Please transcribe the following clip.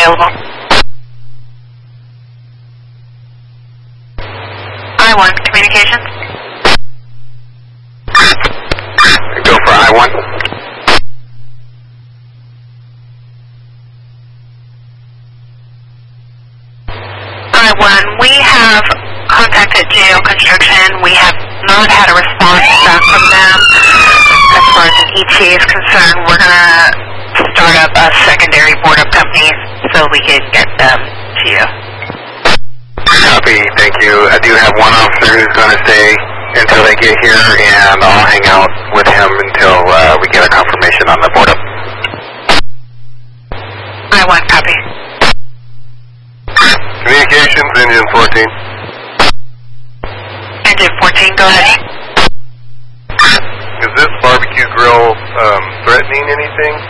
available. I-1, communications. Go for I-1. I-1, we have contacted JO Construction. We have not had a response back from them. As far as an ETA is concerned, we're going to start up a secondary board-up company so we can get them to you. Copy, thank you. I do have one officer who's going to stay until they get here, and I'll hang out with him until we get a confirmation on the board-up. I-1, copy. Communications, Engine 14. Engine 14, go ahead. Is this barbecue grill threatening anything?